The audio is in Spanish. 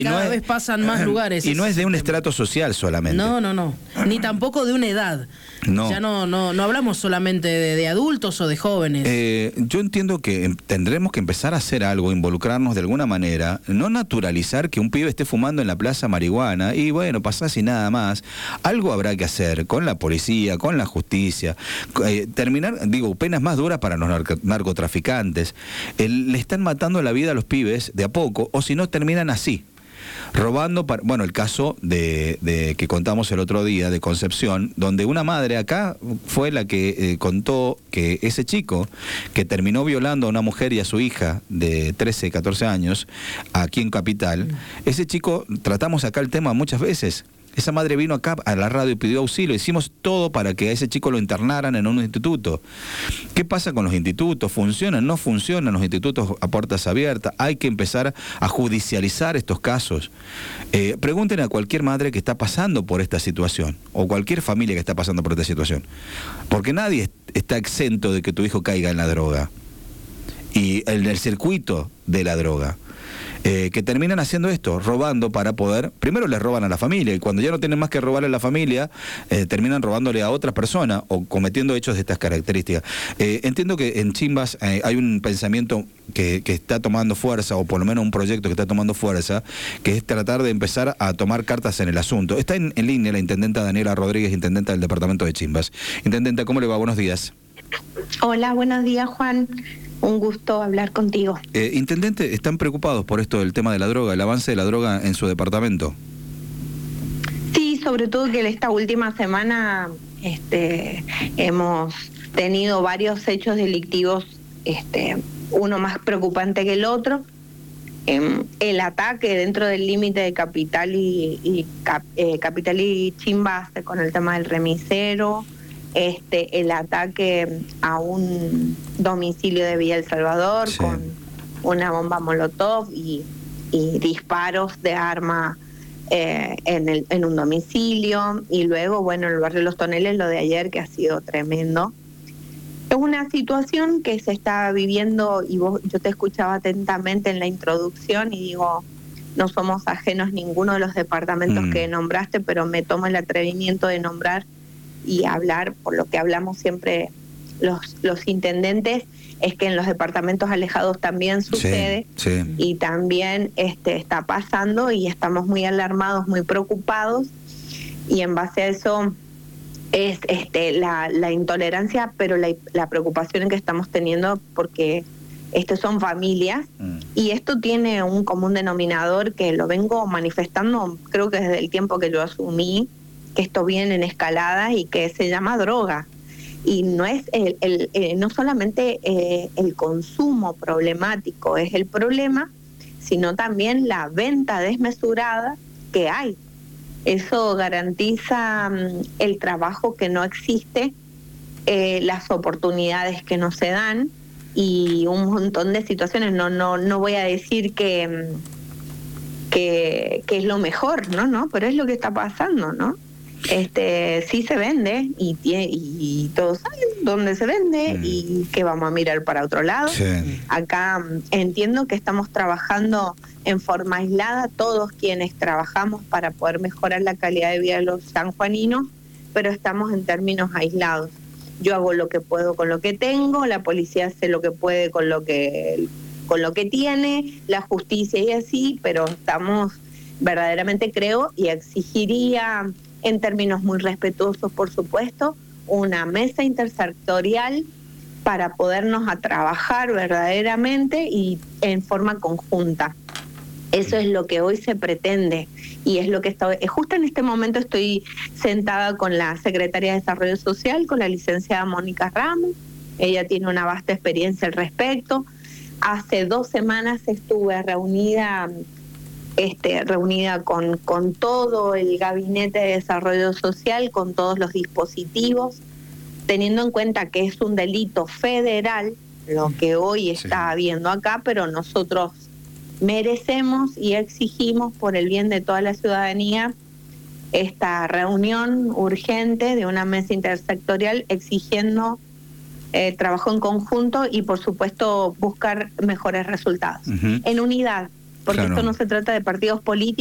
Cada vez pasan más lugares. Y no es de un estrato social solamente. No. Ni tampoco de una edad. No. Ya no hablamos solamente de adultos o de jóvenes. Yo entiendo que tendremos que empezar a hacer algo, involucrarnos de alguna manera, no naturalizar que un pibe esté fumando en la plaza marihuana y bueno, pasás y nada más. Algo habrá que hacer con la policía, con la justicia, terminar, penas más duras para los narcotraficantes. Le están matando la vida a los pibes de a poco, o si no terminan así. Robando, el caso de que contamos el otro día de Concepción, donde una madre acá fue la que contó que ese chico que terminó violando a una mujer y a su hija de 13, 14 años, aquí en Capital, ese chico, tratamos acá el tema muchas veces. Esa madre vino acá a la radio y pidió auxilio. Hicimos todo para que a ese chico lo internaran en un instituto. ¿Qué pasa con los institutos? ¿Funcionan? ¿No funcionan los institutos a puertas abiertas? Hay que empezar a judicializar estos casos. Pregunten a cualquier madre que está pasando por esta situación, o cualquier familia que está pasando por esta situación. Porque nadie está exento de que tu hijo caiga en la droga. Y en el circuito de la droga. Que terminan haciendo esto, robando para poder, primero les roban a la familia, y cuando ya no tienen más que robarle a la familia, terminan robándole a otras personas o cometiendo hechos de estas características. Entiendo que en Chimbas hay un pensamiento que está tomando fuerza, o por lo menos un proyecto que está tomando fuerza, que es tratar de empezar a tomar cartas en el asunto. Está en línea la intendenta Daniela Rodríguez, intendenta del departamento de Chimbas. Intendenta, ¿cómo le va? Buenos días. Hola, buenos días, Juan. Un gusto hablar contigo. Intendente, ¿están preocupados por esto del tema de la droga, el avance de la droga en su departamento? Sí, sobre todo que esta última semana hemos tenido varios hechos delictivos, uno más preocupante que el otro. El ataque dentro del límite de Capital Capital y Chimbas con el tema del remisero. El ataque a un domicilio de Villa El Salvador, sí, con una bomba molotov y disparos de arma en un domicilio, y luego, en el barrio Los Toneles, lo de ayer, que ha sido tremendo. Es una situación que se está viviendo, y yo te escuchaba atentamente en la introducción y digo, no somos ajenos ninguno de los departamentos que nombraste, pero me tomo el atrevimiento de nombrar y hablar por lo que hablamos siempre los intendentes, es que en los departamentos alejados también sucede, sí. Y también está pasando, y estamos muy alarmados, muy preocupados, y en base a eso es la intolerancia, pero la preocupación en que estamos teniendo, porque son familias, y esto tiene un común denominador que lo vengo manifestando, creo que desde el tiempo que yo asumí, que esto viene en escalada y que se llama droga. Y no es no solamente el consumo problemático es el problema, sino también la venta desmesurada que hay. Eso garantiza el trabajo que no existe, las oportunidades que no se dan, y un montón de situaciones. No voy a decir que es lo mejor, no, pero es lo que está pasando, ¿no? Sí se vende, y todos saben dónde se vende, y que vamos a mirar para otro lado. Sí. Acá entiendo que estamos trabajando en forma aislada, todos quienes trabajamos para poder mejorar la calidad de vida de los sanjuaninos, pero estamos en términos aislados. Yo hago lo que puedo con lo que tengo, la policía hace lo que puede con lo que tiene, la justicia y así, pero estamos verdaderamente, creo, y exigiría, en términos muy respetuosos, por supuesto, una mesa intersectorial para podernos a trabajar verdaderamente y en forma conjunta. Eso es lo que hoy se pretende, y es lo que justo en este momento estoy sentada con la Secretaria de Desarrollo Social, con la licenciada Mónica Ramos. Ella tiene una vasta experiencia al respecto. Hace 2 semanas estuve reunida con todo el Gabinete de Desarrollo Social, con todos los dispositivos, teniendo en cuenta que es un delito federal lo que hoy está habiendo acá, pero nosotros merecemos y exigimos, por el bien de toda la ciudadanía, esta reunión urgente de una mesa intersectorial exigiendo trabajo en conjunto y, por supuesto, buscar mejores resultados. En unidad, porque Claro. esto no se trata de partidos políticos